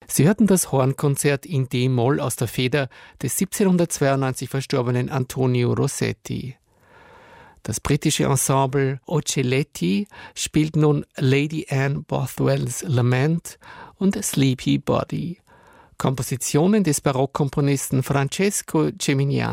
Sie hörten das Hornkonzert in D-Moll aus der Feder des 1792 verstorbenen Antonio Rossetti. Das britische Ensemble Ocelletti spielt nun Lady Anne Bothwells Lament und Sleepy Body, Kompositionen des Barockkomponisten Francesco Geminiani.